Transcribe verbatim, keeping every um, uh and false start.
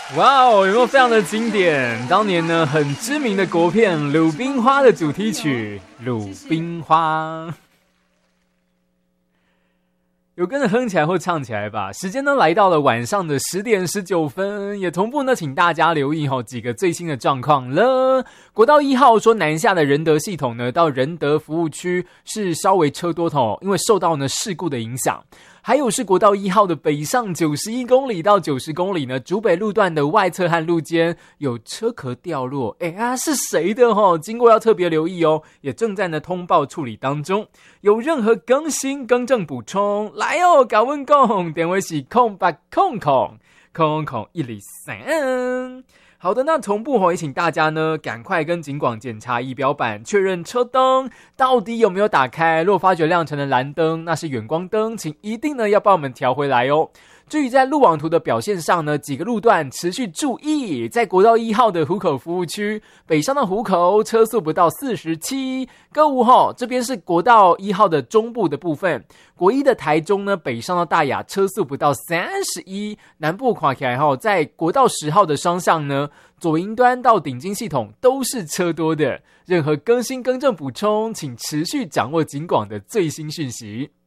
哇哦，有没有非常的经典？当年呢很知名的国片《鲁冰花》的主题曲《鲁冰花》。有跟着哼起来或唱起来吧。时间呢来到了晚上的十点十九分，也同步呢请大家留意齁几个最新的状况了。国道一号说南下的仁德系统呢到仁德服务区是稍微车多头，因为受到呢事故的影响。还有是国道一号的北上九十一公里到九十公里呢，竹北路段的外侧和路肩有车壳掉落，哎啊，是谁的齁？经过要特别留意哦，也正在呢通报处理当中。有任何更新、更正、补充，来哦，甲阮讲，电话是空八空空空空一零三。好的，那同步也请大家呢赶快跟警广检查仪表板，确认车灯到底有没有打开。若发觉亮成的蓝灯，那是远光灯，请一定呢要帮我们调回来哦。至于在路网图的表现上呢，几个路段持续注意，在国道一号的湖口服务区，北上的湖口车速不到四十七，歌舞吼这边是国道一号的中部的部分，国一的台中呢，北上到大雅车速不到三十一，南部看起来吼，在国道十号的双向呢，左营端到顶金系统都是车多的。任何更新、更正、补充，请持续掌握警广的最新讯息。